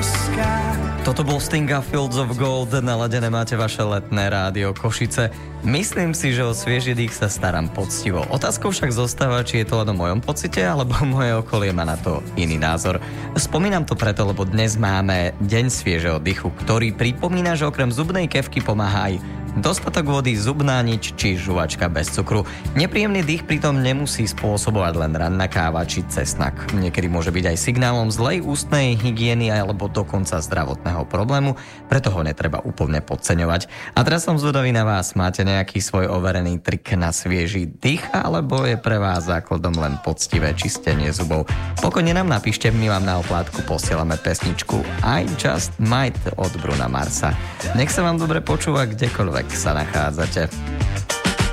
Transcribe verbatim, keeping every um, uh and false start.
Toto bol Sting a Fields of Gold, naladené máte vaše letné rádio Košice. Myslím si, že o svieži dých sa starám poctivo. Otázkou však zostáva, či je to len o mojom pocite, alebo moje okolie má na to iný názor. Spomínam to preto, lebo dnes máme Deň sviežeho dychu, ktorý pripomína, že okrem zubnej kefky pomáha aj dostatok vody, zubná nič či žuvačka bez cukru. Nepríjemný dých pritom nemusí spôsobovať len ranná káva či cesnak. Niekedy môže byť aj signálom zlej ústnej hygieny alebo dokonca zdravotného problému, preto ho netreba úplne podceňovať. A teraz som zvedavý na vás. Máte nejaký svoj overený trik na svieži dých, alebo je pre vás základom len poctivé čistenie zubov? Pokojne nám napíšte, my vám na oplátku posielame pesničku I Just Might od Bruna Marsa. Nech sa vám dobre počúva kdekoľvek sa nachádzate.